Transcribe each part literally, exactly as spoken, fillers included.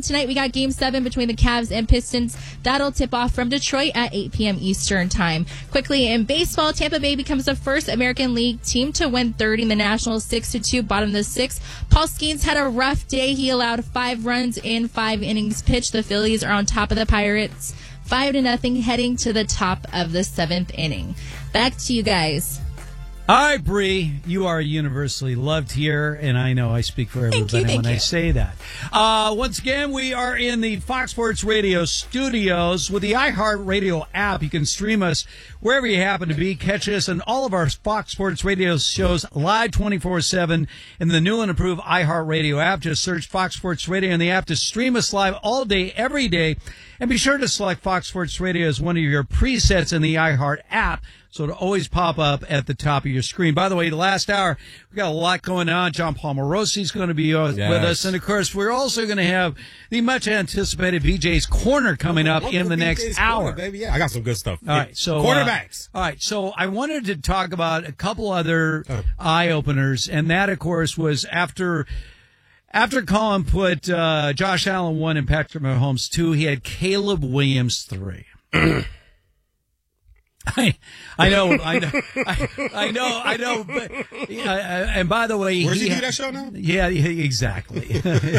tonight we got Game seven between the Cavs and Pistons. That'll tip off from Detroit at eight p.m. Eastern Time. Quickly, in baseball, Tampa Bay becomes the first American League team to win third in the Nationals six to two, bottom of the sixth. Paul Skeens had a rough day. He allowed five runs in five innings pitched. The Phillies are on top of the Pirates, five to nothing, heading to the top of the seventh inning. Back to you guys. All right, Bree, you are universally loved here, and I know I speak for everybody Thank you, thank when you. I say that. Uh, once again, we are in the Fox Sports Radio studios. With the iHeartRadio app, you can stream us wherever you happen to be. Catch us on all of our Fox Sports Radio shows live twenty-four seven in the new and improved iHeartRadio app. Just search Fox Sports Radio in the app to stream us live all day, every day. And be sure to select Fox Sports Radio as one of your presets in the iHeart app, so it'll always pop up at the top of your screen. By the way, the last hour, we got a lot going on. John Palmorosi is going to be uh, yes. with us. And, of course, we're also going to have the much-anticipated B J's Corner coming up Welcome in the to next B J's hour. Corner, baby. Yeah, I got some good stuff. All right, so quarterbacks. Uh, all right, so I wanted to talk about a couple other oh. eye-openers, and that, of course, was after – After Colin put uh, Josh Allen one and Patrick Mahomes two, he had Caleb Williams three. I, I know, I know, I, I know, I know. But, uh, and by the way, where's he, he do that show now? Yeah, yeah exactly.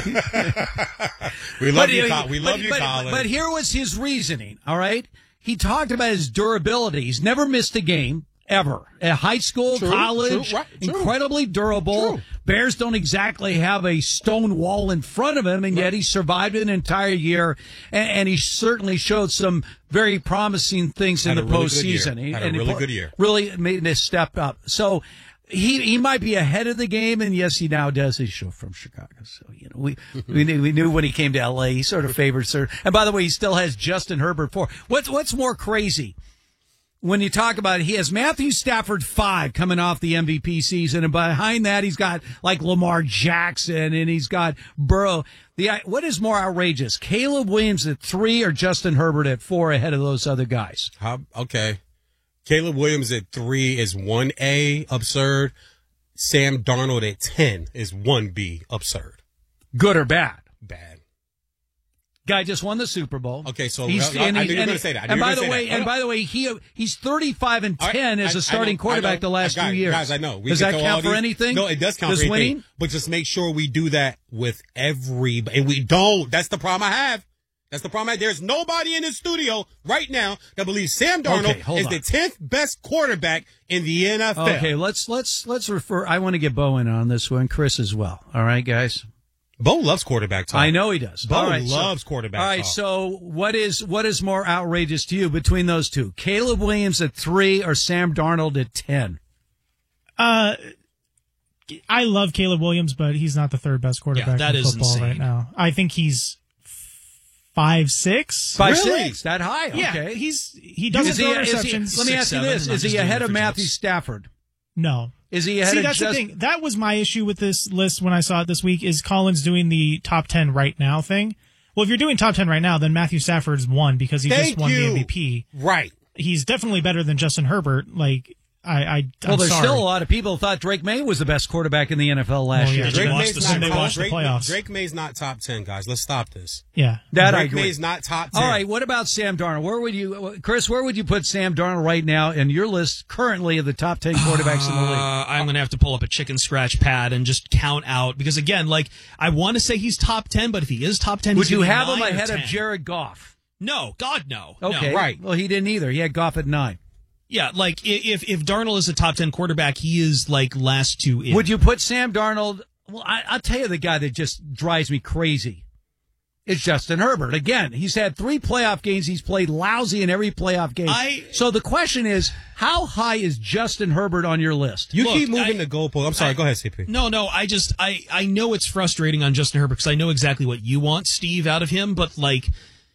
we love but, you, Colin. We love but, you, but, Colin. But here was his reasoning. All right, he talked about his durability. He's never missed a game. Ever. At high school, true, college, true, right, true. incredibly durable. True. Bears don't exactly have a stone wall in front of him, and yet he survived an entire year, and, and he certainly showed some very promising things in Had the a really postseason. good year. He, Had a and he really po- good year. Really made a step up. So he he might be ahead of the game, and yes, he now does. He's from Chicago, so you know we we knew, we knew when he came to L A, he sort of favored Sir. And by the way, he still has Justin Herbert four. What's what's more crazy? When you talk about it, he has Matthew Stafford five coming off the M V P season, and behind that he's got like Lamar Jackson, and he's got Burrow. The what is more outrageous, Caleb Williams at three or Justin Herbert at four ahead of those other guys? How, okay, Caleb Williams at three is one A, absurd. Sam Darnold at ten is one B, absurd. Good or bad? Bad. Guy just won the Super Bowl. Okay, so he's, I, I, and I he, knew you were and, going to say that. I and knew by you the were way, say that. and by the way, he he's thirty-five and ten right, as a I, starting I know, quarterback know, the last guys, two years. Guys, I know. We does that count count for these, anything? No, it does count does for anything. winning? But just make sure we do that with every, and we don't. That's the problem I have. That's the problem I have. There's nobody in this studio right now that believes Sam Darnold okay, is on. the tenth best quarterback in the N F L. Okay, let's let's let's refer. I want to get Bo in on this one, Chris as well. All right, guys. Bo loves quarterback talk. I know he does. Bo all right, loves so, quarterback All right, talk. so what is what is more outrageous to you between those two? Caleb Williams at three or Sam Darnold at ten? Uh, I love Caleb Williams, but he's not the third best quarterback yeah, that in is football insane. right now. I think he's five six. Five Really? six? That high? Yeah, Okay. he's he doesn't Is he, throw is he, interceptions. let me Six, ask you seven, this: I'm is he just doing ahead it of for Matthew jokes. Stafford? No. Is he ahead See, of that's just, the thing. That was my issue with this list when I saw it this week. Is Collins doing the top ten right now thing? Well, if you're doing top ten right now, then Matthew Stafford's won because he Thank just won you. the M V P. Right. He's definitely better than Justin Herbert. Like I, I I'm Well, there's sorry. still a lot of people who thought Drake May was the best quarterback in the N F L last Well, yeah, year. Drake Drake watched May's the- not they top, watched the Drake, playoffs. Drake May's not top ten, guys. Let's stop this. Yeah. That I Drake agree. May's not top ten. All right, what about Sam Darnold? Where would you, Chris? Where would you put Sam Darnold right now in your list currently of the top ten quarterbacks in the league? Uh, I'm going to have to pull up a chicken scratch pad and just count out because again, like I want to say he's top ten, but if he is top ten, Would he's you gonna be have him nine or ahead of ten. Jared Goff? No, God, no. Okay, No. Right. Well, he didn't either. He had Goff at nine. Yeah, like i- if if Darnold is a top ten quarterback, he is like last two in. Would you put Sam Darnold? Well, I, I'll tell you the guy that just drives me crazy is Justin Herbert. Again, he's had three playoff games. He's played lousy in every playoff game. I- so the question is, how high is Justin Herbert on your list? You Look, keep moving I- the goalpost. I'm sorry. I- go ahead, C P. No, no, I just I I know it's frustrating on Justin Herbert because I know exactly what you want, Steve, out of him, but like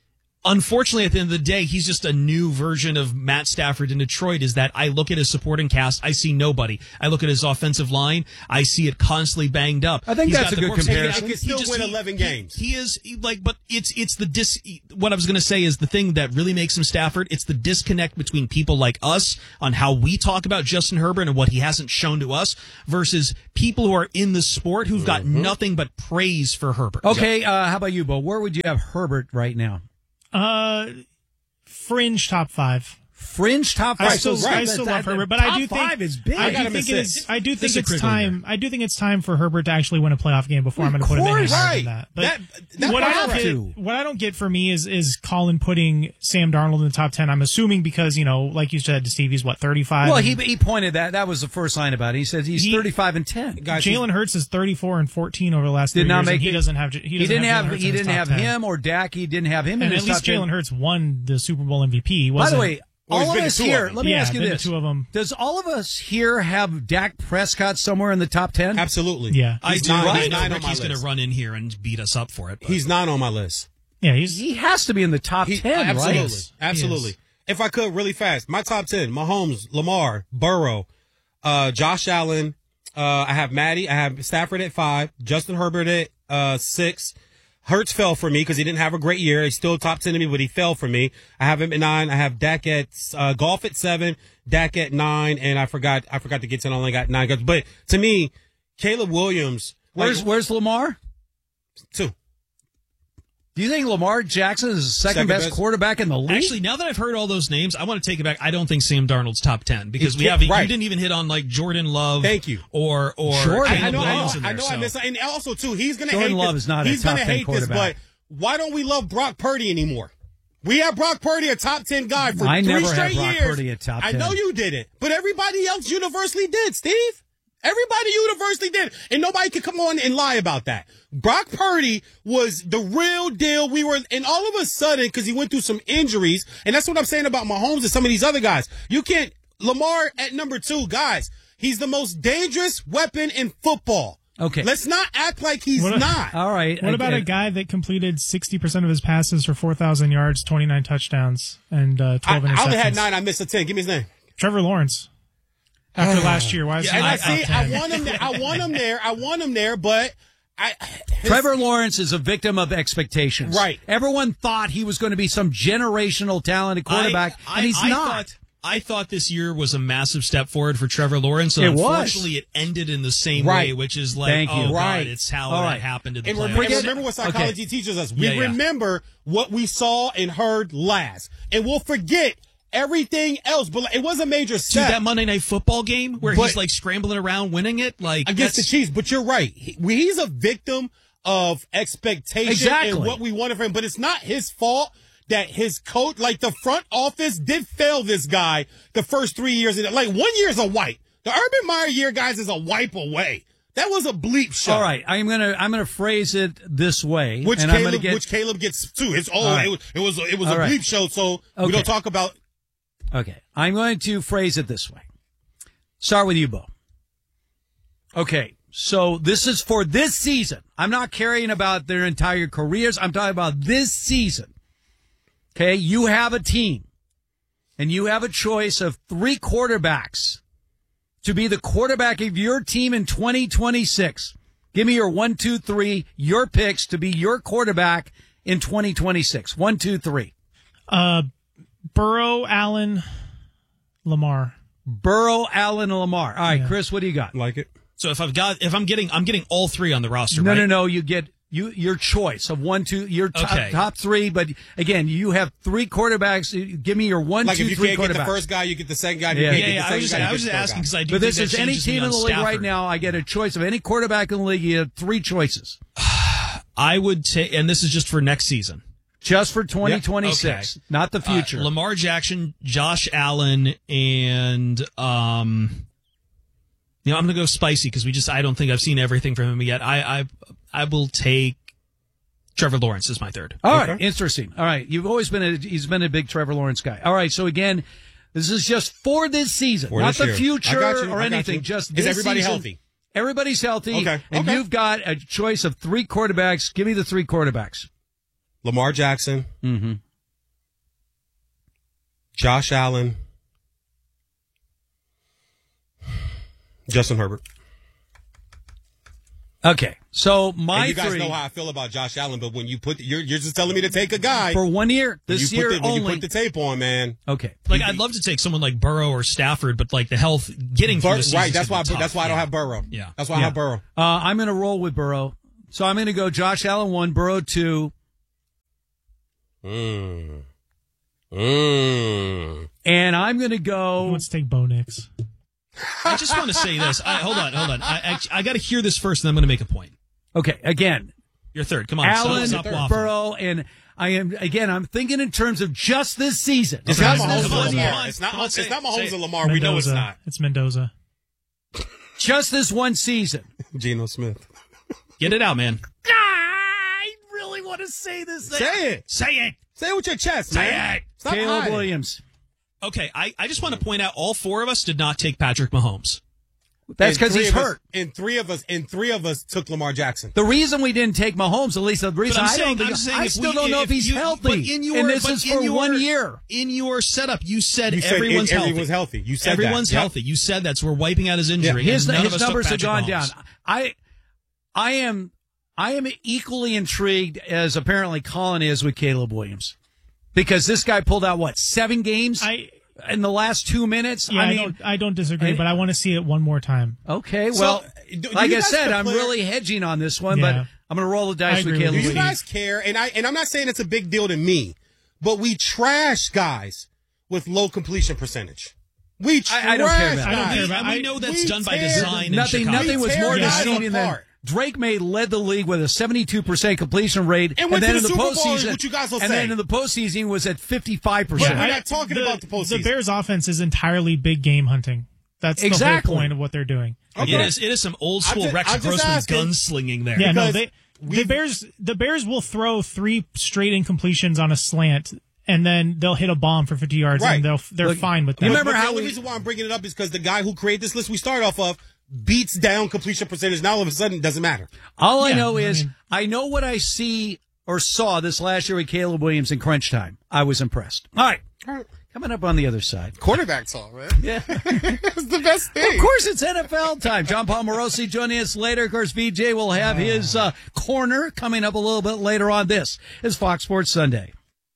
Unfortunately, at the end of the day, he's just a new version of Matt Stafford in Detroit. Is that I look at his supporting cast, I see nobody. I look at his offensive line, I see it constantly banged up. I think He's that's got a the good corpse- comparison. He can still just- win he- eleven he- games. He is he, like, but it's it's the dis. What I was going to say is the thing that really makes him Stafford. It's the disconnect between people like us on how we talk about Justin Herbert and what he hasn't shown to us versus people who are in the sport who've got Mm-hmm. nothing but praise for Herbert. Okay, uh, how about you, Bo? Where would you have Herbert right now? Uh, fringe top five. Fringe top I five. still, So I that- still that- love that Herbert, but top I do think five is big. I, I do got him think at it six. is. I do think This is it's Crickle time. here. I do think it's time for Herbert to actually win a playoff game before I'm going to put him any Of higher course. than Right. that. But That- that what I have don't get, to. what I don't get for me is is Colin putting Sam Darnold in the top ten. I'm assuming because you know, like you said to Steve, he's what thirty-five. Well, he he pointed that. That was the first line about it. He said he's He- thirty-five and ten. Guys, Jalen Hurts is thirty-four and fourteen over the last Did three not years, make and he it- doesn't have. He, He doesn't didn't have. have Jalen Hurts he in his didn't top have ten. him or Dak. He didn't have him in And his at least top ten. Jalen Hurts won the Super Bowl M V P. He By wasn't, the way, Well, he's all of been to us two of here. them. Let me Yeah, ask you been to this: two of them. Does all of us here have Dak Prescott somewhere in the top ten? absolutely. Yeah. I He's do. nine- I he's know nine on my Ricky's going to list. run in here and beat us up for it. but- He's not on my list. yeah, he's He has to be in the top He- ten, absolutely, right? absolutely. He is. If I could, really fast, my top ten: Mahomes, Lamar, Burrow, uh, Josh Allen. Uh, I have Matty. I have Stafford at five. Justin Herbert at uh, six. Hurts fell for me because he didn't have a great year. He's still top ten to me, but he fell for me. I have him at nine. I have Dak at uh, Golf at seven. Dak at nine, and I forgot. I forgot to get ten. I only got nine. But to me, Caleb Williams. Where's like, Where's Lamar? two? Do you think Lamar Jackson is the second, Second best, best. quarterback in the league? Actually, now that I've heard all those names, I want to take it back. I don't think Sam Darnold's top ten because He we can't- have. You right. didn't even hit on like Jordan Love. Thank you. Or or Jordan Caleb I know, I know, Williams in I there, know, I so. missed, and also too, he's gonna Jordan hate Love this. is not a he's top gonna ten hate this, but quarterback. why don't we love Brock Purdy anymore? We have Brock Purdy a top ten guy for I three never had straight Brock years. Purdy a top I ten. know you did it, but everybody else universally did, Steve. Everybody universally did, and nobody could come on and lie about that. Brock Purdy was the real deal. We were, and all of a sudden, because he went through some injuries, and that's what I'm saying about Mahomes and some of these other guys. You can't, Lamar at number two, guys, he's the most dangerous weapon in football. Okay. Let's not act like he's What a- not. All right. What about I- a guy that completed sixty percent of his passes for four thousand yards, twenty-nine touchdowns, and uh, I, twelve interceptions? I only had nine. I missed a ten. Give me his name. Trevor Lawrence. After last year, why is he And I not top see. I ten? want him there. I want him there. I want him there. But I. his- Trevor Lawrence is a victim of expectations. Right. Everyone thought he was going to be some generational talented quarterback, I, and he's I not. Thought, I thought this year was a massive step forward for Trevor Lawrence. It And was. unfortunately, it ended in the same Right. way, which is like, Thank oh, you. God, Right. it's how All that right. happened in the And playoffs. remember, and remember what psychology teaches us. We Yeah, yeah. remember what we saw and heard last, and we'll forget everything else. But it was a major Dude, step that Monday Night Football game where But- he's like scrambling around winning it, like against the that's- Chiefs. But you're right. He, he's a victim of expectation Exactly. and what we wanted from him. But it's not his fault that his coach, like the front office, did fail this guy the first three years. Like one year is a wipe. The Urban Meyer year, guys, is a wipe away. That was a bleep show. All right, I'm gonna I'm gonna phrase it this way, Which and I'm Caleb, gonna get which Caleb gets too. It's oh, All right. it was it was, it was All a right. bleep show. So we Okay. don't talk about. okay. I'm going to phrase it this way. Start with you, Bo. Okay, so this is for this season. I'm not caring about their entire careers. I'm talking about this season. Okay, you have a team, and you have a choice of three quarterbacks to be the quarterback of your team in twenty twenty-six. Give me your one, two, three, your picks to be your quarterback in twenty twenty-six. One, two, three. Uh, Burrow, Allen, Lamar. Burrow, Allen, and Lamar. All right, Yeah. Chris, what do you got? Like it. So if I've got, if I'm getting, I'm getting all three on the roster. No, right? no, no. You get you your choice of one, two, your top, Okay. top three. But again, you have three quarterbacks. Give me your one, Like two, if you three can't get the quarterbacks. first guy, you get the second guy. Yeah. You Yeah, can't yeah. get the I was second just, guy, you I was get just the third asking guy. because I do But think this that is any changes me team in on the league right Stafford. now. I get a choice of any quarterback in the league. You have three choices I would take, and this is just for next season. just for twenty twenty-six, Okay. not the future. Uh, Lamar Jackson, Josh Allen, and um, you know, I'm gonna go spicy because we just I don't think I've seen everything from him yet. I I I will take Trevor Lawrence as my third. All right, Okay. interesting. All right, you've always been a he's been a big Trevor Lawrence guy. All right, so again, this is just for this season, For not this the year. future I got you, or I got anything. you. Just Is this everybody season. healthy? Everybody's healthy, Okay, and okay. you've got a choice of three quarterbacks. Give me the three quarterbacks. Lamar Jackson, Mm-hmm. Josh Allen, Justin Herbert. Okay, so my and you guys three, know how I feel about Josh Allen, but when you put, you're you're just telling me to take a guy for one year, this you year put the, when only. you put the tape on, man. Okay, Like, I'd love to take someone like Burrow or Stafford, but like the health getting through Bur- the season. right, that's why tough. that's why I don't Yeah. have Burrow. Yeah. That's why Yeah. I have Burrow. uh, I'm going to roll with Burrow. So I'm going to go Josh Allen one, Burrow two, Mm. Mm. and I'm going to Who go. wants to take Bo Nix? I just want to say this. I, hold on, hold on. I I, I got to hear this first, and I'm going to make a point. Okay, again, You're third. Come on, Allen, stop, stop waffling. Burrow, and I am again. I'm thinking in terms of just this season. It's Okay? not Come on, Mahomes come and on, Lamar. come on. It's not. Come on, It's say not it, say Mahomes it. and Lamar. We know it's Mendoza. not. It's Mendoza. Just this one season. Geno Smith. Get it out, man. I really want to say this. Say it. Say it. Say it with your chest, Say man. it. Stop Caleb hiding. Williams. Okay, I, I just want to point out all four of us did not take Patrick Mahomes. That's And because three he's of us- hurt. And three of us, and three of us took Lamar Jackson. The reason we didn't take Mahomes, at least the reason But I'm I saying, don't think I'm saying I if still we- don't know if he's you- healthy. But in your, and this but is in for your, one year. In your setup, you said You said everyone's it- healthy. everyone's healthy. You said that. everyone's Yep. healthy. You said that's we're wiping out his injury. His, and none his of us took numbers have Patrick gone down. Mahomes. I, I am, I am equally intrigued as apparently Colin is with Caleb Williams, because this guy pulled out what seven games I in the last two minutes. yeah, I I, mean, don't I don't disagree, and- but I want to see it one more time. okay, So, well, do- do like you I guys said, I'm declare- really hedging on this one, Yeah. but I'm going to roll the I dice agree with with Caleb Do you Williams. guys care? And I and I'm not saying it's a big deal to me, but we trash guys with low completion percentage. We trash I- I don't care about guys. that. I don't care We, about- and we I- know that's we done by tear- design. in Nothing, Chicago. nothing was We tear more guys deceiving than apart. Drake May led the league with a seventy-two percent completion rate, And went then to in the the Super Bowl, postseason, which you guys will and say. then in the postseason was at fifty-five But percent. we're not talking about the postseason. The Bears' offense is entirely big game hunting. That's Exactly. the whole point of what they're doing. Okay. It is. It is some old school I'm ju- Rex I'm just Grossman asking. gunslinging there. Yeah, no, Because they the we've- Bears the Bears will throw three straight incompletions on a slant, and then they'll hit a bomb for fifty yards, Right. and they'll they're Look, fine with that. you remember But how the only we- reason why I'm bringing it up is because the guy who created this list we started off of beats down completion percentage. Now all of a sudden it doesn't matter. All I Yeah, know I is mean- I know what I see or saw this last year with Caleb Williams in crunch time. I was impressed. All right, coming up on the other side. Quarterback talk, man. Yeah. That's the best thing. Of course, it's N F L time. John Paul Morosi joining us later. Of course, V J will have his uh, corner coming up a little bit later on. This is Fox Sports Sunday.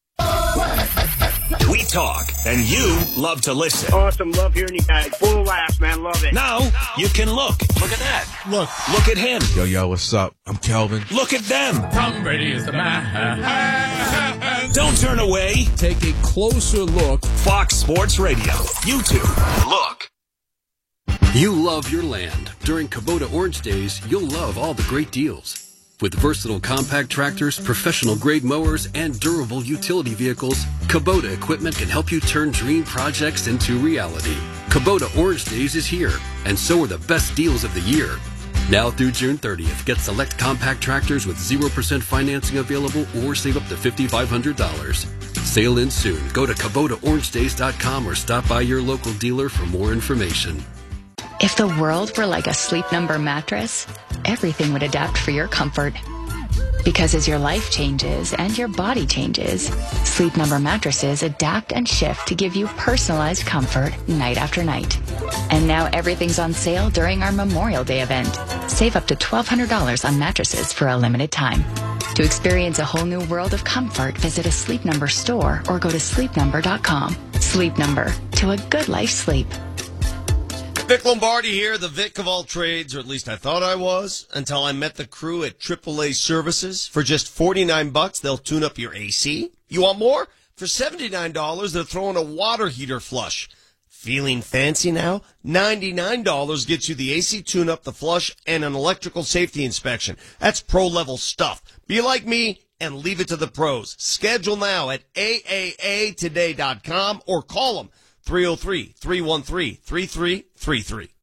We talk, and you love to listen. Awesome. Love hearing you guys. Full of laughs, man. Love it. Now you can look. Look at that. Look, Look at him. Yo, yo, what's up? I'm Kelvin. Look at them. Tom Brady is the man. Don't turn away. Take a closer look. Fox Sports Radio. YouTube. Look. You love your land. During Kubota Orange Days, you'll love all the great deals. With versatile compact tractors, professional grade mowers, and durable utility vehicles, Kubota equipment can help you turn dream projects into reality. Kubota Orange Days is here, and so are the best deals of the year. Now through June thirtieth, get select compact tractors with zero percent financing available or save up to five thousand five hundred dollars. Sale in soon. Go to Kubota Orange Days dot com or stop by your local dealer for more information. If the world were like a Sleep Number mattress, everything would adapt for your comfort. Because as your life changes and your body changes, Sleep Number mattresses adapt and shift to give you personalized comfort night after night. And now everything's on sale during our Memorial Day event. Save up to twelve hundred dollars on mattresses for a limited time. To experience a whole new world of comfort, visit a Sleep Number store or go to sleep number dot com. Sleep Number, to a good life sleep. Vic Lombardi here, the Vic of all trades, or at least I thought I was, until I met the crew at triple A Services. For just forty-nine bucks, they'll tune up your A C. You want more? For seventy-nine dollars, they're throwing a water heater flush. Feeling fancy now? ninety-nine dollars gets you the A C tune-up, the flush, and an electrical safety inspection. That's pro-level stuff. Be like me and leave it to the pros. Schedule now at A A A today dot com or call them three oh three, three one three, three three three three.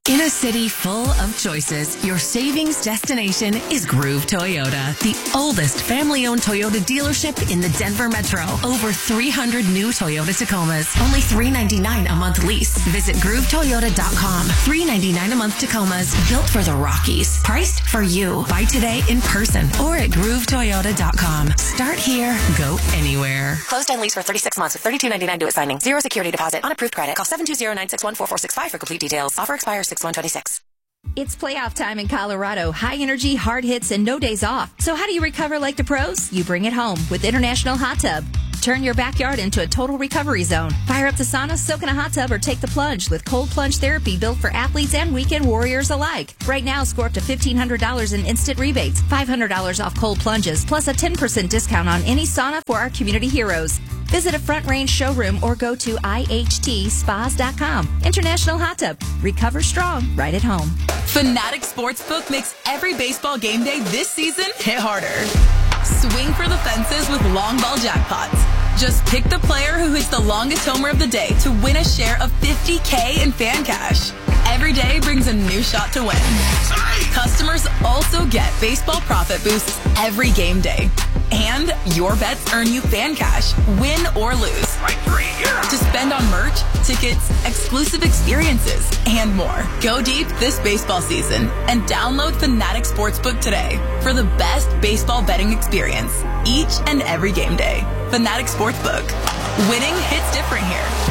In a city full of choices, your savings destination is Groove Toyota, the oldest family-owned Toyota dealership in the Denver Metro. Over three hundred new Toyota Tacomas, only three ninety-nine a month lease. Visit groove toyota dot com. three ninety-nine a month Tacomas, built for the Rockies. Priced for you. Buy today in person or at groove toyota dot com. Start here, go anywhere. Closed and lease for thirty-six months with thirty-two ninety-nine due at signing. Zero security deposit on approved credit. Call seven two zero, nine six one, four four six five for complete details. Offer expires six one twenty-six. It's playoff time in Colorado. High energy, hard hits, and no days off. So how do you recover like the pros? You bring it home with International Hot Tub. Turn your backyard into a total recovery zone. Fire up the sauna, soak in a hot tub, or take the plunge with cold plunge therapy built for athletes and weekend warriors alike. Right now, score up to fifteen hundred dollars in instant rebates, five hundred dollars off cold plunges, plus a ten percent discount on any sauna for our community heroes. Visit a Front Range showroom or go to I H T spas dot com. International Hot Tub. Recover strong right at home. Fanatic Sportsbook makes every baseball game day this season hit harder. Swing for the fences with long ball jackpots. Just pick the player who hits the longest homer of the day to win a share of fifty K in fan cash. Every day brings a new shot to win. Customers also get baseball profit boosts every game day. And your bets earn you fan cash, win or lose. To spend on merch, tickets, exclusive experiences, and more. Go deep this baseball season and download Fanatic Sportsbook today for the best baseball betting experience each and every game day. Fanatic Sportsbook. Winning hits different here.